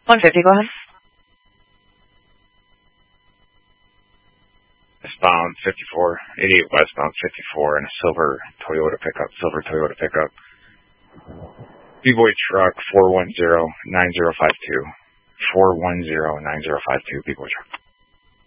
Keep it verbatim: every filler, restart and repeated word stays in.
one fifty, go ahead. Westbound fifty-four, eighty-eight westbound fifty-four, and a silver Toyota pickup, silver Toyota pickup. B-Boy truck four one zero nine zero five two. four one zero nine zero five two, B-Boy truck.